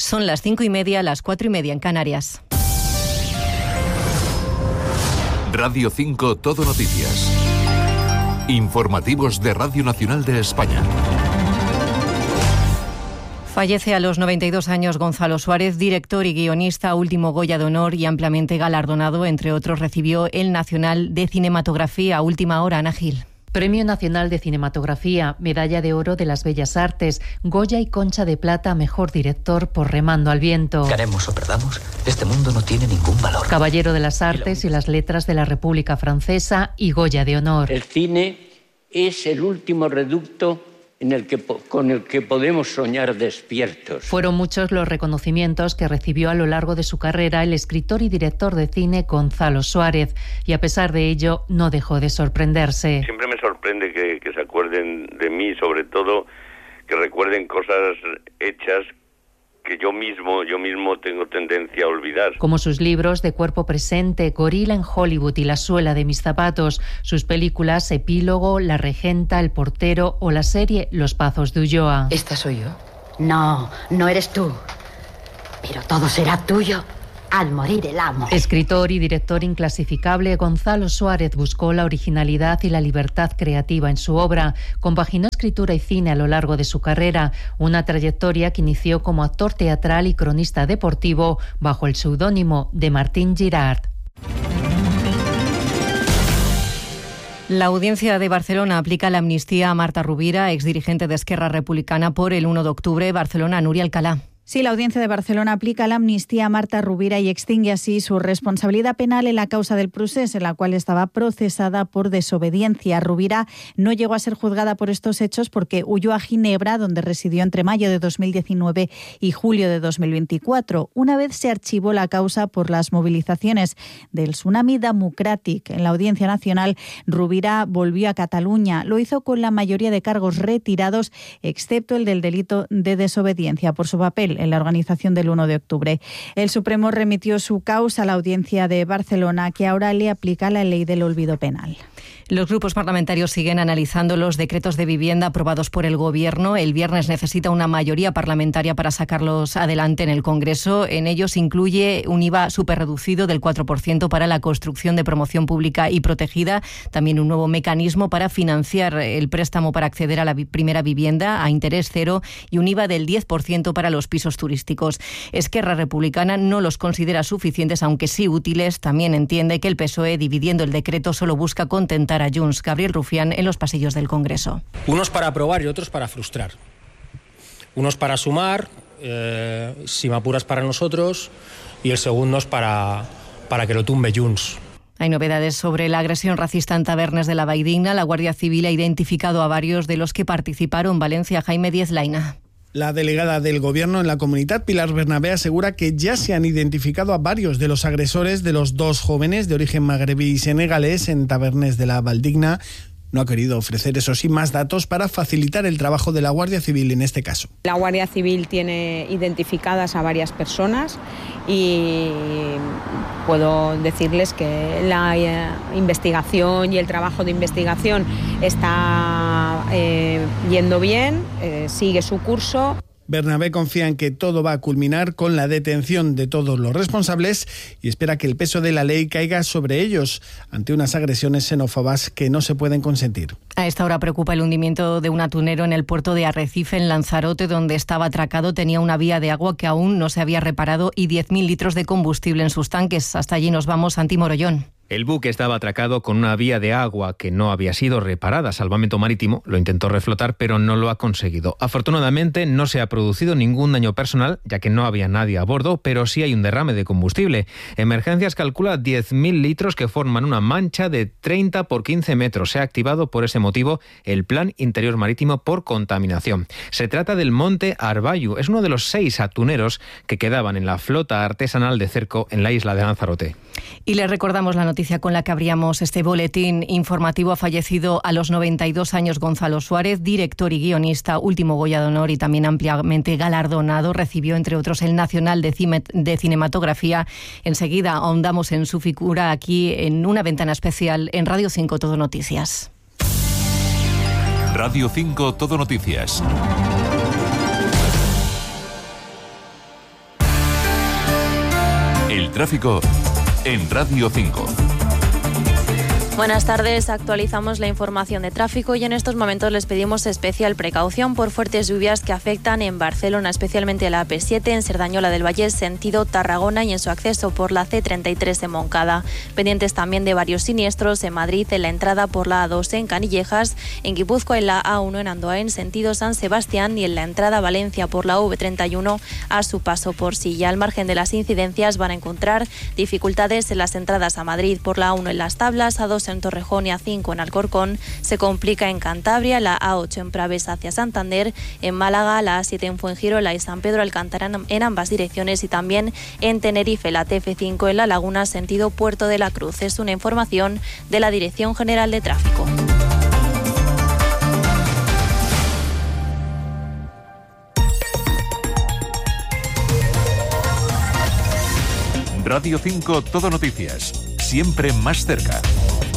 Son las 5:30, las 4:30 en Canarias. Radio 5 Todo Noticias. Informativos de Radio Nacional de España. Fallece a los 92 años Gonzalo Suárez, director y guionista, último Goya de Honor y ampliamente galardonado. Entre otros, recibió el Nacional de Cinematografía a última hora. Ana Gil. Premio Nacional de Cinematografía, Medalla de Oro de las Bellas Artes, Goya y Concha de Plata, Mejor Director por Remando al Viento. Ganemos o perdamos, este mundo no tiene ningún valor. Caballero de las Artes y las Letras de la República Francesa y Goya de Honor. El cine es el último reducto con el que podemos soñar despiertos. Fueron muchos los reconocimientos que recibió a lo largo de su carrera el escritor y director de cine Gonzalo Suárez, y a pesar de ello no dejó de sorprenderse. Siempre me sorprende que se acuerden de mí, sobre todo que recuerden cosas hechas que yo mismo tengo tendencia a olvidar. Como sus libros De Cuerpo Presente, Gorila en Hollywood y La Suela de mis zapatos, sus películas Epílogo, La Regenta, El Portero o la serie Los Pazos de Ulloa. ¿Esta soy yo? No, no eres tú. Pero todo será tuyo al morir el amo. Escritor y director inclasificable, Gonzalo Suárez buscó la originalidad y la libertad creativa en su obra. Compaginó escritura y cine a lo largo de su carrera, una trayectoria que inició como actor teatral y cronista deportivo bajo el seudónimo de Martín Girard. La Audiencia de Barcelona aplica la amnistía a Marta Rovira, exdirigente de Esquerra Republicana, por el 1 de octubre. Barcelona, Núria Alcalá. Sí, la Audiencia de Barcelona aplica la amnistía a Marta Rovira y extingue así su responsabilidad penal en la causa del Procés, en la cual estaba procesada por desobediencia. Rovira no llegó a ser juzgada por estos hechos porque huyó a Ginebra, donde residió entre mayo de 2019 y julio de 2024. Una vez se archivó la causa por las movilizaciones del Tsunami Democràtic en la Audiencia Nacional, Rovira volvió a Cataluña. Lo hizo con la mayoría de cargos retirados, excepto el del delito de desobediencia por su papel en la organización del 1 de octubre. El Supremo remitió su causa a la Audiencia de Barcelona, que ahora le aplica la ley del olvido penal. Los grupos parlamentarios siguen analizando los decretos de vivienda aprobados por el Gobierno. El viernes necesita una mayoría parlamentaria para sacarlos adelante en el Congreso. En ellos incluye un IVA superreducido del 4% para la construcción de promoción pública y protegida, también un nuevo mecanismo para financiar el préstamo para acceder a la primera vivienda a interés cero y un IVA del 10% para los pisos turísticos. Esquerra Republicana no los considera suficientes, aunque sí útiles. También entiende que el PSOE, dividiendo el decreto, solo busca contentar a Junts. Gabriel Rufián en los pasillos del Congreso. Unos para aprobar y otros para frustrar. Unos para sumar, si me apuras para nosotros, y el segundo es para que lo tumbe Junts. Hay novedades sobre la agresión racista en Tabernes de la Valldigna. La Guardia Civil ha identificado a varios de los que participaron. Valencia, Jaime Díez Laina. La delegada del Gobierno en la comunidad, Pilar Bernabé, asegura que ya se han identificado a varios de los agresores de los dos jóvenes de origen magrebí y senegalés en Tabernes de la Valldigna. No ha querido ofrecer, eso sí, más datos para facilitar el trabajo de la Guardia Civil en este caso. La Guardia Civil tiene identificadas a varias personas y puedo decirles que la investigación y el trabajo de investigación está yendo bien, sigue su curso. Bernabé confía en que todo va a culminar con la detención de todos los responsables y espera que el peso de la ley caiga sobre ellos ante unas agresiones xenófobas que no se pueden consentir. A esta hora preocupa el hundimiento de un atunero en el puerto de Arrecife, en Lanzarote, donde estaba atracado. Tenía una vía de agua que aún no se había reparado y 10.000 litros de combustible en sus tanques. Hasta allí nos vamos, Santi Morollón. El buque estaba atracado con una vía de agua que no había sido reparada. Salvamento Marítimo lo intentó reflotar, pero no lo ha conseguido. Afortunadamente no se ha producido ningún daño personal, ya que no había nadie a bordo, pero sí hay un derrame de combustible. Emergencias calcula 10.000 litros que forman una mancha de 30 por 15 metros. Se ha activado por ese motivo el Plan Interior Marítimo por contaminación. Se trata del Monte Arbayu. Es uno de los 6 atuneros que quedaban en la flota artesanal de cerco en la isla de Lanzarote. Y les recordamos la noticia con la que abríamos este boletín informativo. Ha fallecido a los 92 años Gonzalo Suárez, director y guionista, último Goya de Honor y también ampliamente galardonado. Recibió, entre otros, el Nacional de Cinematografía. Enseguida ahondamos en su figura aquí en una ventana especial en Radio 5 Todo Noticias. Radio 5 Todo Noticias. tráfico en Radio 5. Buenas tardes, actualizamos la información de tráfico y en estos momentos les pedimos especial precaución por fuertes lluvias que afectan en Barcelona, especialmente la AP7 en Cerdañola del Vallès, sentido Tarragona y en su acceso por la C33 en Moncada. Pendientes también de varios siniestros en Madrid, en la entrada por la A2 en Canillejas, en Guipúzcoa en la A1 en Andoain, sentido San Sebastián y en la entrada a Valencia por la V31 a su paso por Silla. Al margen de las incidencias van a encontrar dificultades en las entradas a Madrid por la A1 en Las Tablas, A2 en Torrejón y A5 en Alcorcón, se complica en Cantabria, la A8 en Pravés hacia Santander, en Málaga, la A7 en Fuengirola y San Pedro Alcántara en ambas direcciones y también en Tenerife, la TF5 en La Laguna, sentido Puerto de la Cruz. Es una información de la Dirección General de Tráfico. Radio 5 Todo Noticias, siempre más cerca.